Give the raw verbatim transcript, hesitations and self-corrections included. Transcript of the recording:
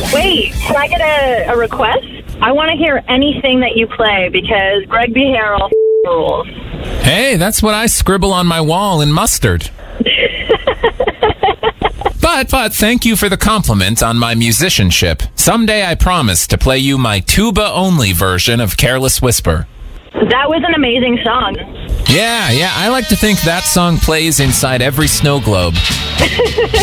Wait, can I get a, a request? I want to hear anything that you play because Greg B. Harrell rules. Hey, that's what I scribble on my wall in mustard. But, but, thank you for the compliment on my musicianship. Someday I promise to play you my tuba-only version of Careless Whisper. That was an amazing song. Yeah, yeah, I like to think that song plays inside every snow globe.